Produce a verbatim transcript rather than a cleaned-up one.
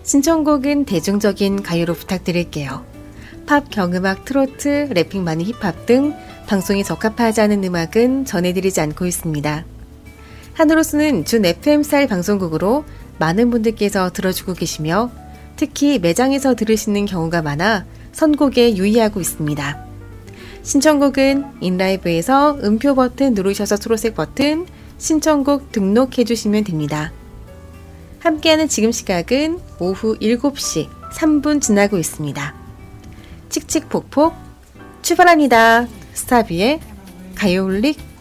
신청곡은 대중적인 가요로 부탁드릴게요. 팝, 경음악, 트로트, 래핑 많은 힙합 등 방송에 적합하지 않은 음악은 전해드리지 않고 있습니다. 하늘호수는 준 에프엠 스타일 방송국으로 많은 분들께서 들어주고 계시며 특히 매장에서 들으시는 경우가 많아 선곡에 유의하고 있습니다. 신청곡은 인라이브에서 음표 버튼 누르셔서 초록색 버튼 신청곡 등록해 주시면 됩니다. 함께하는 지금 시각은 오후 일곱 시 삼 분 지나고 있습니다. 칙칙폭폭 출발합니다. 스타비의 가요올릭